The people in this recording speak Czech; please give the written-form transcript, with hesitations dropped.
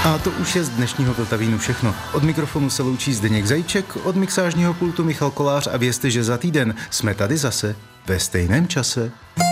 A to už je z dnešního Vltavínu všechno. Od mikrofonu se loučí Zdeněk Zajíček, od mixážního pultu Michal Kolář a vězte, že za týden jsme tady zase ve stejném čase.